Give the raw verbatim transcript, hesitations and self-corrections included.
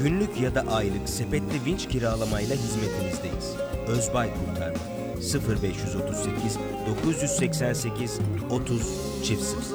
Günlük ya da aylık sepetli vinç kiralamayla hizmetinizdeyiz. Özbay Kurtarma sıfır beş otuz sekiz dokuz seksen sekiz otuz çift sıfır